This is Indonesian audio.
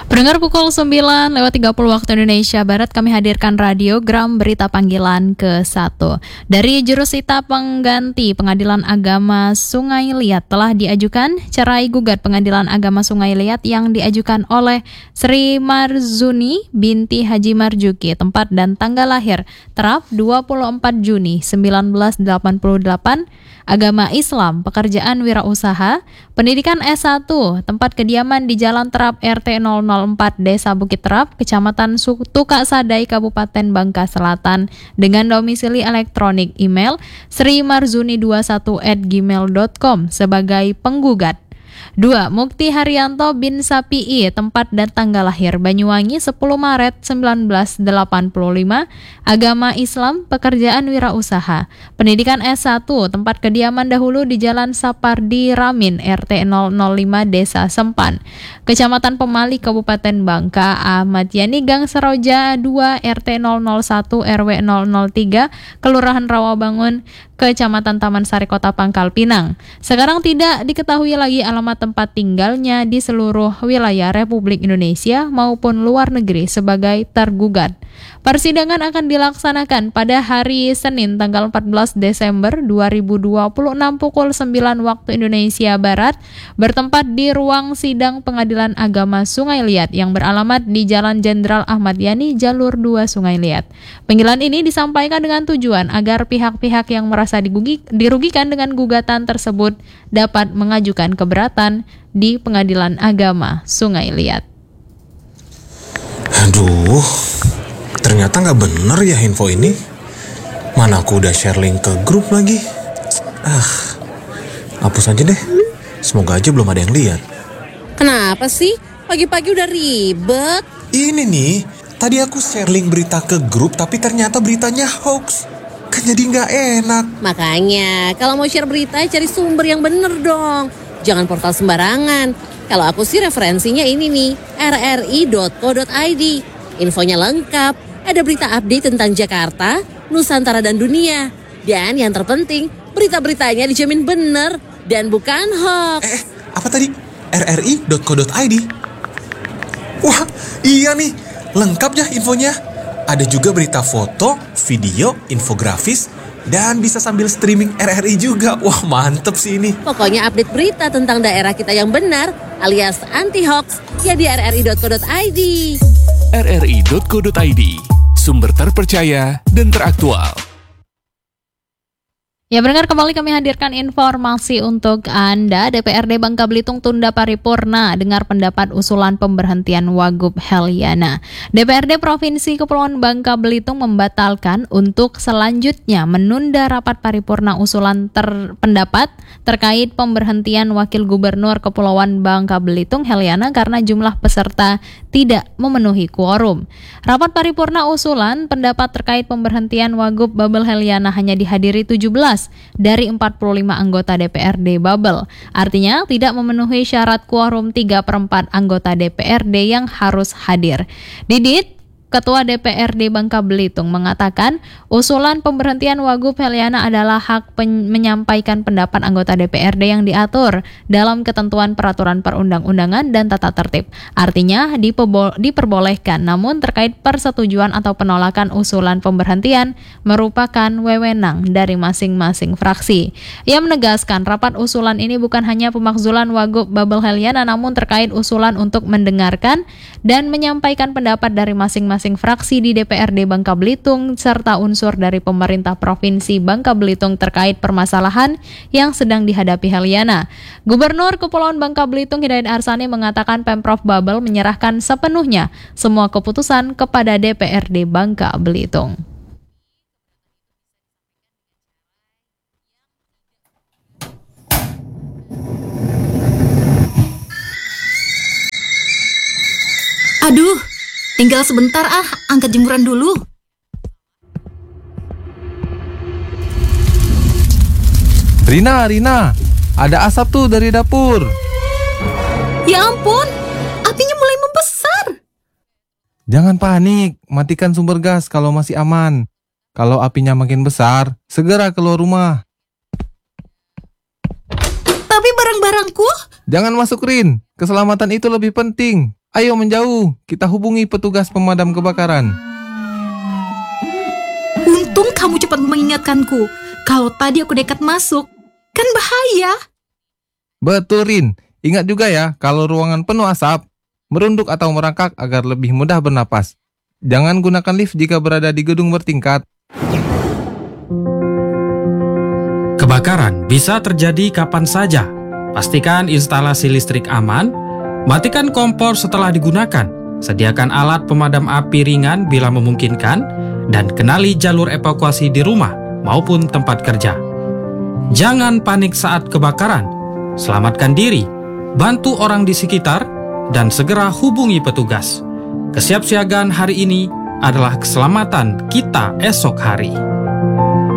Pendengar pukul 9:30 waktu Indonesia Barat, kami hadirkan radiogram berita panggilan ke-1. Dari jurusita pengganti Pengadilan Agama Sungai Liat telah diajukan cerai gugat Pengadilan Agama Sungai Liat yang diajukan oleh Sri Marzuni binti Haji Marjuki, tempat dan tanggal lahir Terap 24 Juni 1988, agama Islam, pekerjaan wirausaha, pendidikan S1, tempat kediaman di Jalan Terap RT 004 Desa Bukit Terap, Kecamatan Tuka Sadai, Kabupaten Bangka Selatan, dengan domisili elektronik email srimarzuni21@gmail.com sebagai penggugat. 2. Mukti Haryanto bin Sapii, tempat dan tanggal lahir Banyuwangi 10 Maret 1985, agama Islam, pekerjaan wirausaha, pendidikan S1, tempat kediaman dahulu di Jalan Sapardi Ramin RT 005 Desa Sempan, Kecamatan Pemali, Kabupaten Bangka. Ahmad Yani Gang Seroja 2 RT 001 RW 003 Kelurahan Rawabangun, Kecamatan Taman Sari, Kota Pangkal Pinang. Sekarang tidak diketahui lagi alamat tempat tinggalnya di seluruh wilayah Republik Indonesia maupun luar negeri sebagai tergugat. Persidangan akan dilaksanakan pada hari Senin tanggal 14 Desember 2026 pukul 9 waktu Indonesia Barat, bertempat di ruang sidang Pengadilan Agama Sungai Liat yang beralamat di Jalan Jenderal Ahmad Yani, Jalur 2 Sungai Liat. Panggilan ini disampaikan dengan tujuan agar pihak-pihak yang merasa dirugikan dengan gugatan tersebut dapat mengajukan keberatan di Pengadilan Agama Sungai Liat. Aduh, ternyata nggak bener ya info ini. Mana aku udah share link ke grup lagi. Hapus aja deh. Semoga aja belum ada yang lihat. Kenapa sih? Pagi-pagi udah ribet. Ini nih, tadi aku share link berita ke grup tapi ternyata beritanya hoax. Kan jadi nggak enak. Makanya, kalau mau share berita cari sumber yang bener dong. Jangan portal sembarangan. Kalau aku sih referensinya ini nih, rri.co.id. Infonya lengkap, ada berita update tentang Jakarta, Nusantara dan dunia. Dan yang terpenting, berita-beritanya dijamin bener dan bukan hoax. Apa tadi? rri.co.id? Wah, iya nih, lengkap ya infonya. Ada juga berita foto, video, infografis, dan bisa sambil streaming RRI juga. Wah, mantep sih ini. Pokoknya update berita tentang daerah kita yang benar alias anti-hoax ya di rri.co.id. rri.co.id, sumber terpercaya dan teraktual. Ya, pendengar, kembali kami hadirkan informasi untuk Anda. DPRD Bangka Belitung tunda paripurna dengar pendapat usulan pemberhentian Wagub Heliana. DPRD Provinsi Kepulauan Bangka Belitung membatalkan untuk selanjutnya menunda rapat paripurna usulan pendapat terkait pemberhentian Wakil Gubernur Kepulauan Bangka Belitung Heliana karena jumlah peserta tidak memenuhi quorum. Rapat paripurna usulan pendapat terkait pemberhentian Wagub Babel Heliana hanya dihadiri 17 dari 45 anggota DPRD Babel. Artinya tidak memenuhi syarat quorum 3/4 anggota DPRD yang harus hadir. Didit, Ketua DPRD Bangka Belitung, mengatakan usulan pemberhentian Wagub Heliana adalah hak menyampaikan pendapat anggota DPRD yang diatur dalam ketentuan peraturan perundang-undangan dan tata tertib. Artinya diperbolehkan, namun terkait persetujuan atau penolakan usulan pemberhentian merupakan wewenang dari masing-masing fraksi. Ia menegaskan rapat usulan ini bukan hanya pemakzulan Wagub Babel Heliana, namun terkait usulan untuk mendengarkan dan menyampaikan pendapat dari masing-masing fraksi di DPRD Bangka Belitung serta unsur dari pemerintah Provinsi Bangka Belitung terkait permasalahan yang sedang dihadapi Heliana. Gubernur Kepulauan Bangka Belitung Hidayat Arsani mengatakan Pemprov Babel menyerahkan sepenuhnya semua keputusan kepada DPRD Bangka Belitung. Aduh, tinggal sebentar angkat jemuran dulu. Rina, ada asap tuh dari dapur. Ya ampun, apinya mulai membesar. Jangan panik, matikan sumber gas kalau masih aman. Kalau apinya makin besar, segera keluar rumah. Tapi barang-barangku? Jangan masuk, Rin. Keselamatan itu lebih penting. Ayo menjauh, kita hubungi petugas pemadam kebakaran. Untung kamu cepat mengingatkanku. Kalau tadi aku nekat masuk, kan bahaya. Betul, Rin. Ingat juga ya, kalau ruangan penuh asap, merunduk atau merangkak agar lebih mudah bernapas. Jangan gunakan lift jika berada di gedung bertingkat. Kebakaran bisa terjadi kapan saja. Pastikan instalasi listrik aman, matikan kompor setelah digunakan, sediakan alat pemadam api ringan bila memungkinkan, dan kenali jalur evakuasi di rumah maupun tempat kerja. Jangan panik saat kebakaran, selamatkan diri, bantu orang di sekitar, dan segera hubungi petugas. Kesiapsiagaan hari ini adalah keselamatan kita esok hari.